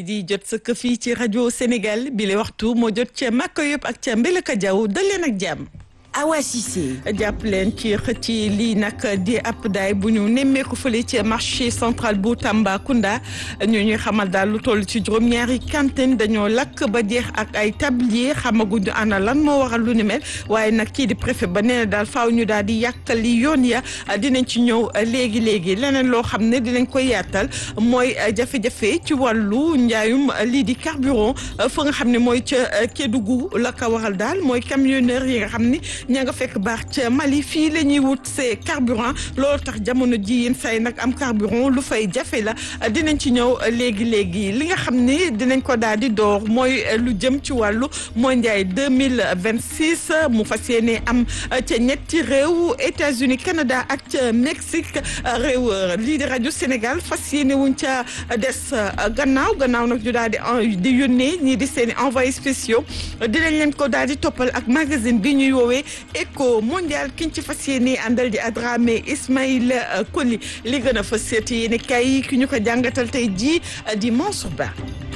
di jot sëkk fii ci rajo Sénégal bi le waxtu moo jot ca Maka Yop ak ca Mbelaka Diaw dal leen ak jàmm. Awa Cissé jàpp leen ci xëcc lii nag di ab daay bu ñu nemmeeku fële ci marché central bu Tambacounda ñu ñuy xamal daal lu toll ci juróom-ñaari cantine dañoo lakk ba jeex ak ay tablier xamaguñu ana lan moo waral lu ni mel waaye nag kii di préfet ba nee na daal faaw ñu daal di yàkkali yoon ya dinañ ci ñëw léegi leneen loo xam ne dinañ koy yaatal mooy jafe-jafe ci wàllu njaayum lii di carburant fa nga xam ne mooy ca Kédougou la ko waral daal mooy camionneur yi nga xam ni ña nga fekk baax ca Mali fii la ñuy wut see carburant loolu tax jamono ji yéen say nag am carburant lu fay jafe la dinañ ci ñëw léegi li nga xam ne dinañ ko daal di door mooy lu jëm ci wàllu mondial 2026 mu fas yéene am ca ñetti réew États-Unis Canada ak ca Mexique réew lii di rajo Sénégal fas yéene wuñ ca des gannaaw nag ñu daal di yónnee ñii di seen envoyé spéciaux dinañ leen ko daal di toppal ak magazine bi ñuy woowee Éco mondial kiñ ci fas yéene àndal di Adramé Ismaïla Koli li gën a fas yéene kay ki ñu ko jàngatal tey jii di Mansour Ba.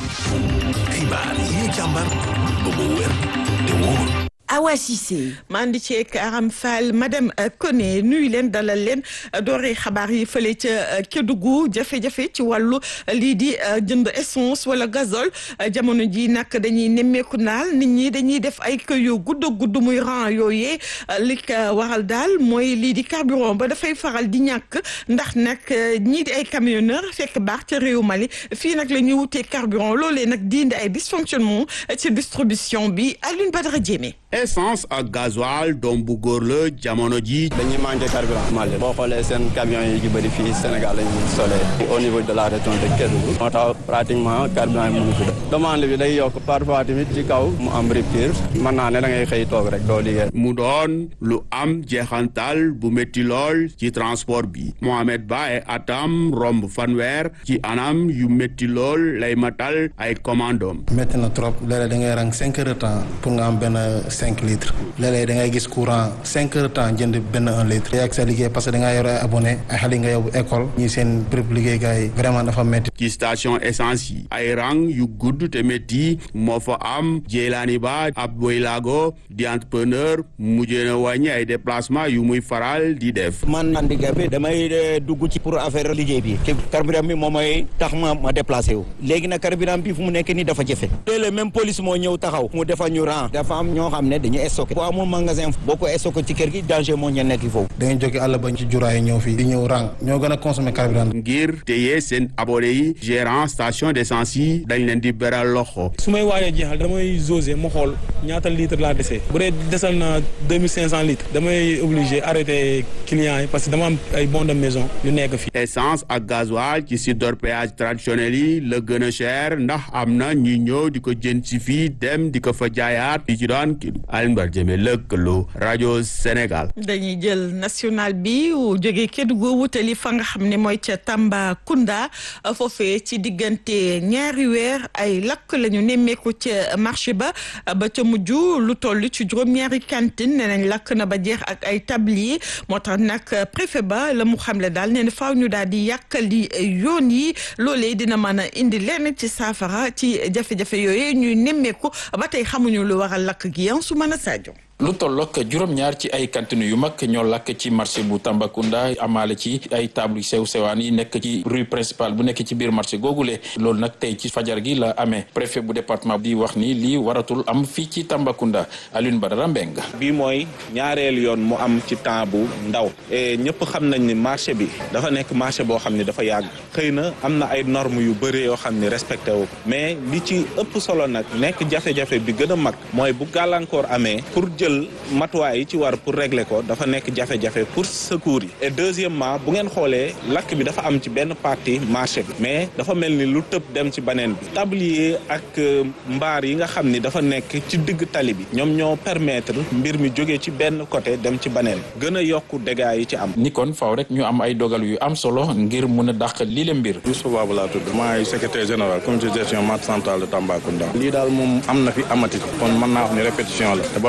xibaar yi ñu càmbar ba mu wér te wóor. Awa Cissé maa ngi ci Aram Fall madame Koné nuyu leen dalal leen dooree xabaar yi fële ca Kédougou jafe-jafe ci wàllu lii di jënd essence wala gazole jamono ji nag dañuy nemmeeku naal nit ñi dañuy def ay kër yu gudd muy rang yooyee li ko waral daal mooy lii di carburant ba dafay faral di ñàkk ndax nag ñii di ay camionneur fekk baax ca réew Mali fii nag la ñuy wutee carburant loolee nag di indi ay dysfonctionnement ci distribution bi Alioune Badara Diémé. essence ak gasoil doom bu góor la jamono ji dañuy manqué carburant Mali boo xoolee seen camion yi yu bëri fii Sénégal la ñu solee au niveau de la région de Kédougou moo tax pratiquement carburant yi mënu fi def demande bi day yokk parfois tamit ci kaw mu am rupture mën naa ne da ngay xëy toog rek doo liggéey mu doon lu am jeexantal bu métti lool ci transport bi Mohamed Ba ay atam romb fanweer ci anam yu métti lool lay matal ay commandom métti na trop léeg-léeg da ngay rang 5 heures de temps pour nga am benn 5 litres léeg-léeg da ngay gis courant 5 heures de temps jënd benn 1 litre yaa ak sa liggéey parce que da ngaa yor ay abonné ay xale nga yóbbu école ñi seen béréb liggéeykaay yi vraiment dafa métti ci station essence yi ay rang yu gudd te métti moo fa am Jéelaani Ba ab boy laago di entrepreneur mujjee na wàññi ay déplacement yu muy faral di def man handicapé damay dugg ci pour affaire liggéey bi carburant bi moom mooy tax ma déplacé wu léegi nag carburant bi fu mu nekk nii dafa jafe léeg-léeg même police moo ñëw taxaw mu defa ñu rang dafa am ñoo xam ne dañuy stocké boo amul magasin boo ko stocké ci kër gi danger moo ñu nekk foofu da ngeen jóge àll ba ci juraay ñëw fii di ñëw rang ñoo gën a consommer carburant ngir téye seen abonné yi gérant station d'essence yi dañ leen di beral loxo su may waajee jeexal damay jauger ma xool ñaata litre laa desee bu dee desal na 2500 litres damay obligé arrêter clients yi parce que dama am ay bons de maison yu nekk fii essence ak gasoil ci site d'orpaillage traditionnel yi la gën a cher ndax am na ñuy ñëw di ko jënd si fii dem di ko fa jaayaat di ci doon Alioune Badara Diémé lëkkaloo rajo Sénégal. dañuy jël national bi jógee Kédougou wutali fa nga xam ne mooy ca Tambacounda foofee ci diggante ñaari weer ay lakk la ñu nemmeeku ca marché ba ca mujj lu toll ci juróom-ñaari cantine nee nañ lakk na ba jeex ak ay tablier moo tax nag préfet ba la mu xamle daal nee na faaw ñu daal di yàkkali yoon yi loolee dina mën a indi lenn ci saafara ci jafe-jafe yooyu ñuy nemmeeku ba tey xamuñu lu waral lakk gi su mën a Sadio. lu tollook juróom-ñaar ci ay cantine yu mag ñoo lakk ci marché bu Tambacounda amaale ci ay table sew-sewaan yi nekk ci rue principale bu nekk ci biir marché googule loolu nag tey ci fajar gi la amee préfet bu département di wax ni lii waratul am fii ci Tambacounda Alioune Badara Mbengue bii mooy ñaareelu yoon mu am ci temps bu ndaw ñëpp xam nañ ni marché bi dafa nekk marché boo xam ne dafa yàgg xëy na am na ay normes yu bëri yoo xam ne respecté wu mais li ci ëpp solo nag nekk jafe-jafe bi gën a mag mooy bu gàllankoor amee pour jël matuwaay yi ci war pour régler ko dafa nekk jafe-jafe pour secours yi et deuxièmement bu ngeen xoolee lakk bi dafa am ci benn partie marché bi mais dafa mel ni lu tëb dem ci beneen bi tablier ak mbaar yi nga xam ni dafa nekk ci digg tali bi ñoom ñoo permettre mbir mi jógee ci benn côté dem ci beneen gën a yokku dégâts yi ci am ni kon faaw rek ñu am ay dogal yu am solo ngir mun a dàq lii la mbir Youssou Babou laa tudd maay secrétaire général comité de gestion marché central de Tambacounda lii daal moom am na fi amati kon mën naa wax ni répétition la te ba mu amee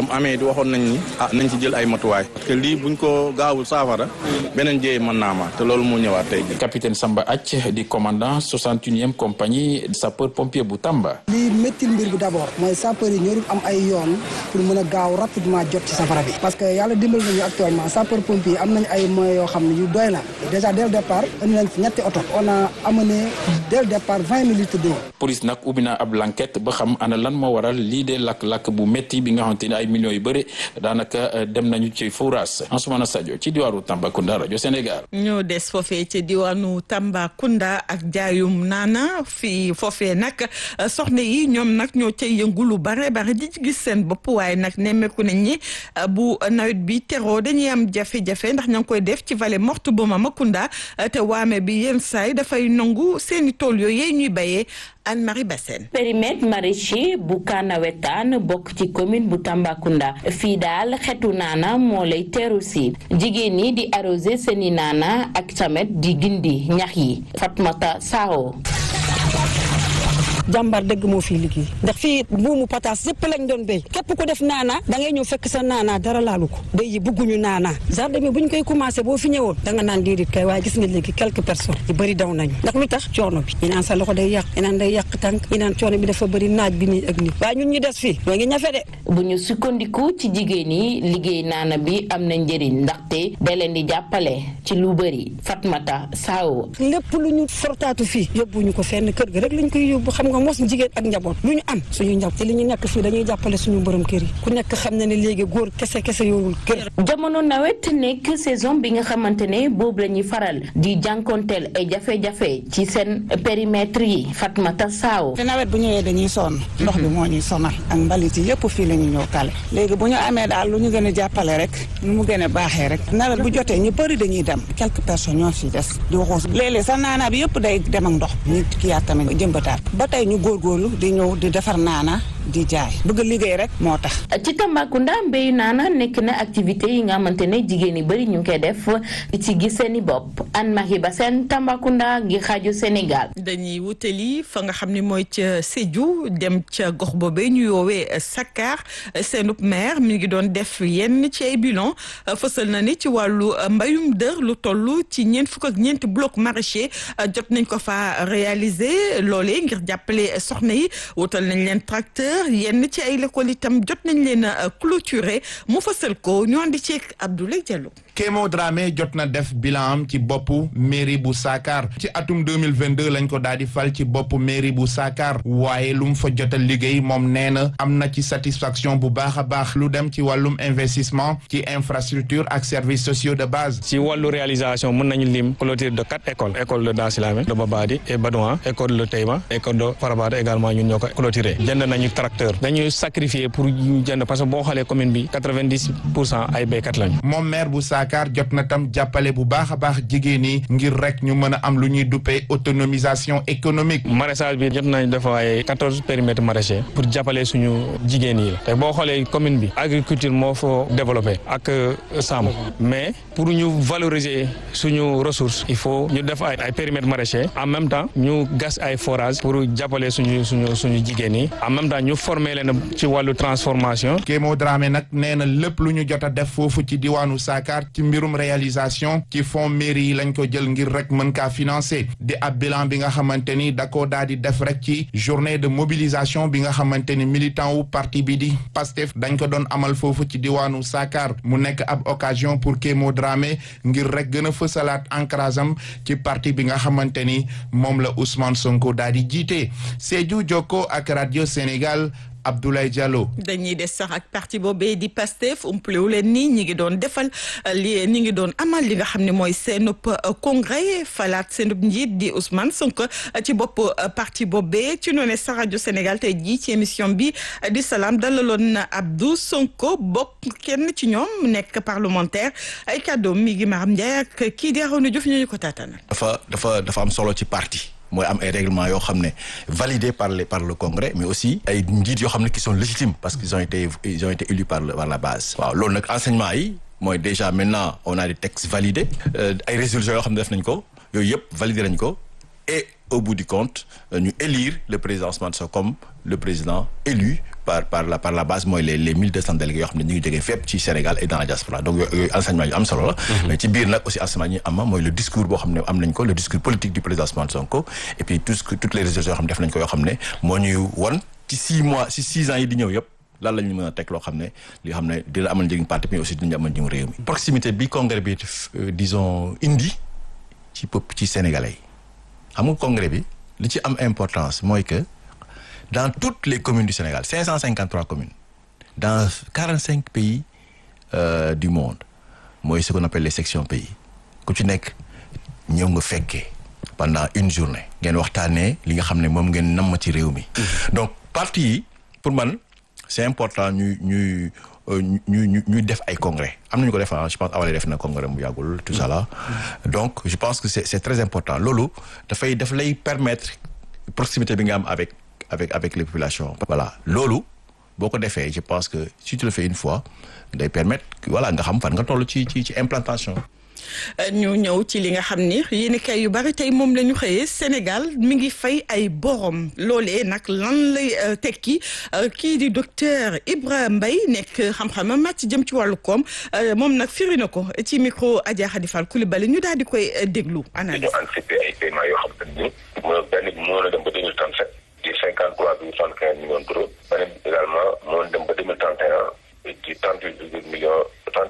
waxoon nañ ni nañ ci jël ay matuwaay parce que lii buñ ko gaawul saafara beneen jéey mën naa ma te loolu moo ñëwaat tey jii. capitaine Samba Ath di commandant 61e compagnie sapeur pompier bu Tamba. lii métti mbir bi d'abord mooy sapeur yi ñoo am ay yoon pour mën a gaaw rapidement jot ci safara bi parce que yàlla dimbal nañu actuellement sapeur pompier am nañ ay moyens yoo xam ne yu doy la déjà dès le départ indi nañ fi ñetti oto on a amené dès le départ 20 minutes d'eau. police nag ubbi na ab enquête ba xam ana lan moo waral lii de lakk-lakk bu métti bi nga xamante ne ay millions yu bëri daanaka dem nañu ci foras Ansoumana Sadio ci diwaanu Tambacounda rajo Sénégal. ñoo des foofee ci diwaanu Tambacounda ak jaayum naana fii foofee nag soxna yi ñoom nag ñoo cay yëngu lu bare di ci gis seen bopp waaye nag nemmeeku nañ ni bu nawet bi teroo dañuy am jafe-jafe ndax ña ngi koy def ci vallée morte bu Mamakunda te waame bi yenn saay dafay nangu seeni tool yooyu ñuy bayee. Anne-Marie Bassène. périmètre maraîcher bu Kanawetaan bokk ci commune bu Tambacounda fii daal xetu naana moo lay teeru si jigéen ñi di arroser seeni naana ak tamit di gindi ñax yi Fatmata Sao. jàmbar dëgg moo fii liggéey ndax fii buumu pataas yëpp lañ doon béy képp ku def naana da ngay ñëw fekk sa naana dara laalu ko béy yi bugguñu naana jardin bi bu ñu koy commencé boo fi ñëwoon da nga naan déedéet kay waaye gis nga léegi quelques personnes yu bëri daw nañu ndax lu tax coono bi ñi naan sa loxo day yàq ñi naan day yàq tànk ñi naan coono bi dafa bëri naaj bi nii ak nii waaye ñun ñu des fii ñoo ngi ñafe de. bu ñu sukkandiku ci jigéen yi liggéey naana bi am na njëriñ ndaxte da leen di jàppale ci lu bëri Fatmata Sao. lépp lu ñu fortaatu fii yóbbuñu ko fenn kër ga rek lañ koy yóbbu xam nga mos jigéen ak njaboot lu ñu am suñu njaboot te li ñu nekk fii dañuy jàppale suñu borom kër yi ku nekk xam na ne léegi góor kese yorul kër. jamono nawet nekk saison bi nga xamante ne boobu la ñuy faral di jànkonteel ay jafe-jafe ci seen périmètre yi Fatmata Sao. te nawet bu ñëwee dañuy sonn ndox bi moo ñuy sonal ak mbalit yi yëpp fii la ñu ñëw kale léegi bu ñu amee daal lu ñu gën a jàppale rek nu mu gën a baaxee rek nawet bu jotee ñu bëri dañuy dem quelques personnes ñoo fi des di waxoos léeg-léeg sa naana bi yëpp day dem ak ndox ñu kiyaat tamit jëmbataat ba tey ñu góorgóorlu di ñëw di defar naana di jaay bëgg liggéey rek moo tax. ci Tambacounda mbéyu naana nekk na activité yi nga xamante ne jigéen yi bëri ñu ngi koy def ci gis seeni bopp Anne-Marie Bassène Tambacounda ngi xaaju Sénégal. dañuy wutali fa nga xam ne mooy ca Sédhiou dem ca gox boobee ñu yoowee Sakar seenub maire mi ngi doon def yenn ci ay bilan fësal na ni ci wàllu mbayum dër lu toll ci 4 bloc maraîcher jot nañ ko fa réaliser loolee ngir jàppale soxna yi wutal nañ leen tracteur yenn ci ay l'école itam jot nañ leen clôturer mu fësal ko ñu andi ci Abdoulaye Diallo. Kémo Dramé jot na def bilan am ci boppu mairie bu Sakar ci atum 2022 lañ ko daal di fal ci boppu mairie bu Sakar waaye lu mu fa jot a liggéey moom nee na am na ci satisfaction bu baax a baax lu dem ci wàllum investissement ci infrastructure ak services sociaux de base. ci wàllu réalisation mën nañu lim clôture de 4 écoles école de Dansilame de Babadi et Badouan école de Taïba école de Farabada également ñun ñoo ko clôturé jënd nañu tracteur dañuy sacrifier pour ñu jënd parce que boo xoolee commune bi 90% ay béykat lañu. moom maire bu Sakar jot na tam jàppale bu baax a baax jigéen ñi ngir rek ñu mën a am lu ñuy duppee autonomisation économique. maraîchage bi jot nañ def ay 14 périmètres maraîchers pour jàppale suñu jigéen yi te boo xoolee commune bi agriculture moo fa développé ak sàmm mais pour ñu valoriser suñu ressource il faut ñu def ay périmètres maraîchers en même temps ñu gas ay forages pour jàppale suñu jigéen yi en même temps ñu former leen ci wàllu transformation. Kémo Dramé nag nee na lépp lu ñu jot a def foofu ci diwaanu Sakar ci mbirum réalisation ci fonds mairie yi lañ ko jël ngir rek mën kaa financer di ab bilan bi nga xamante ni da koo daal di def rek ci journée de mobilisation bi nga xamante ni militant wu parti bi di Pastef dañ ko doon amal foofu ci diwaanu Sakar mu nekk ab occasion pour Kémo Dramé ngir rek gën a fësalaat ancrage am ci parti bi nga xamante ni moom la Ousmane Sonko daal di jiite Sédhiou Jokko ak radio Sénégal Abdoulaye Diallo. dañuy des sax ak parti boobee di Pastef umplewu leen nii ñi ngi doon defal ñi ngi doon amal li nga xam ne mooy seenub congrès falaat seenub njiit di Ousmane Sonko ci bopp parti boobee ci noonu sa rajo Sénégal tey jii ci émission bi di Salam dalaloon na Abdou Sonko bokk kenn ci ñoom nekk parlementaire ay kàddoom mi ngi Maram Ndiaye ak kii di Arouna Diouf ñu ko taataan. dafa am solo ci parti. mooy am ay règlements yoo xam ne validés par le congrès mais aussi ay njiit yoo xam ne qui sont légitimes parce qu'ils ont été élus par la base. waaw loolu nag enseignement yi mooy déjà maintenant on a des textes validés ay résolutions yoo xam ne def nañ ko yooyu yëpp validé nañ ko et au bout du compte ñu élire le président Ousmane Sonko comme le président élu par la base mooy les 1200 délégués yoo xam ne ñu ngi jógee fépp ci Sénégal et dans la diaspora donc yooyu enseignement yu am solo la. mais ci biir nag aussi enseignement yi am mooy le discours boo xam ne am nañ ko le discours politique du président Ousmane Sonko et puis toutes les résolutions yoo xam ne def nañ ko yoo xam ne moo ñuy won ci 6 ans yi di ñëw yëpp lan la ñu mën a teg loo xam ne li xam ne dina amal njëriñ parti mais aussi dina amal njëriñ réew mi. proximité bi congrès bi disons indi ci Sénégalais yi xam nga congrès bi li ci am importance mooy que dans toutes les communes du Sénégal 553 communes dans 45 pays du monde mooy ce qu'on appelle les sections pays ku ci nekk ñëw nga fekkee pendant une journée ngeen waxtaanee li nga xam ne moom ngeen namm ci réew mi. donc parti yi pour man c'est important ñuy def ay congrès am nañu ko def je pense awale def na congrès mu yàggul tout ça là donc je pense que c'est très important loolu daf lay permettre proximité bi nga am avec les populations. voilà loolu boo ko defee je pense que si tu le fais une fois day permettre voilà nga xam fan nga toll ci implantation. ñu ñëw ci li nga xam ni yéen kay yu bari tey moom la ñu xëyee Sénégal mi ngi fay ay borom loolee nag lan lay tekki kii di docteur Ibrahima Mbaye nekk xam-xamam màcc jëm ci wàllu koom moom nag firi na ko ci micro Adja Khady Fall Coulibaly ñu daal di koy déglu. analyse dañoo anticipé ay paiements yoo xam te ni benn bi moo na dem ba 2037 di 53,75 millions d'euros beneen bi également moo dem ba 2031 ci 38,8 millions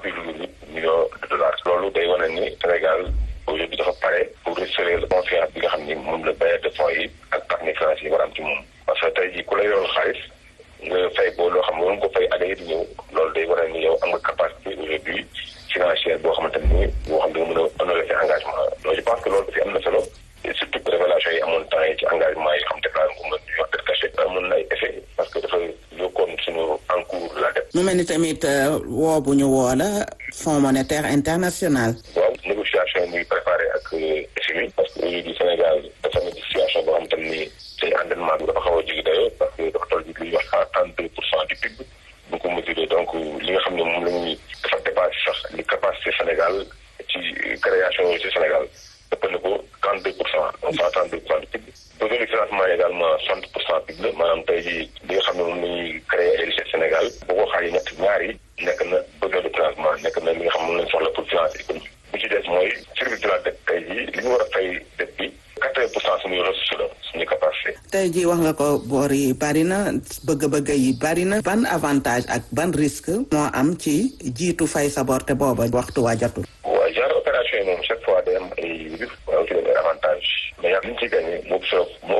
de dollars. loolu day wane ni Sénégal aujourd'hui dafa pare pour restaurer la confiance bi nga xam ni moom la bailleur de fonds yi ak partenaires financiers yi war a am ci moom. parce que tey jii ku la yoroon xaalis nga fay boo loo xam ne waroon ko fay année yi di ñëw loolu day wane ni yow am nga capacité aujourd'hui financière boo xamante ni boo xam ne nga mën a honorer ses engagements. donc je pense que loolu aussi am na solo et surtout révélation yi amoon temps yi ci engagement yi xam déclaré ko mën ñu wax caché amoon na ay effet parce que dafa yokkoon suñu encours de la dette. mu mel ni tamit woo bu ñu woo la Fonds monétaire international. waaw négociation yi muy préparé ak FMI parce que aujourd'hui Sénégal dafa nekk situation boo xamante ni tey endettement bi dafa xaw a jigi dayoo parce que dafa toll ji li ñuy wax à 32% du PIB bu ko mesuré donc li nga xam ne moom la ñuy dafa dépassé sax li capacité Sénégal ci création ci Sénégal ëpp na ko 32%, donc 132% du PIB. besoin de financement également 60% PIB la maanaam tey jii li nga xam ne moom la ñuy créer ay richesse Sénégal boo ko xaajee ñaar yi nekk na besoin de financement nekk na li nga xam ne moom lañ soxla pour financer économie bu ci des mooy service de la dette tey jii li ñu war a fay dette bi 80% suñuy ressources la suñuy capacité. tey jii wax nga ko boor yi bari na bëgg-bëgg yi bari na ban avantage ak ban risque moo am ci jiitu fay sa bor te booba waxtu waa jotul. waaw genre opération yi moom chaque fois day am ay risque waaye aussi ay avantage mais yaa li ñu ci gagné moo